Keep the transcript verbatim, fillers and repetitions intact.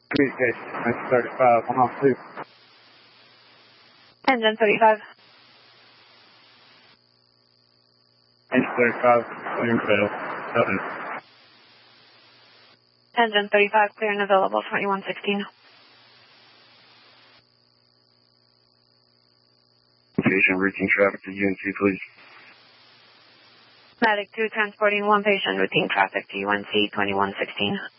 Communication, engine thirty-five, one oh two. Engine thirty-five. Engine thirty-five, clear and fail. Seven. Engine thirty-five, clear and available, twenty-one sixteen. Patient routine traffic to U N C, please. Medic two transporting one patient, routine traffic to U N C, twenty-one sixteen.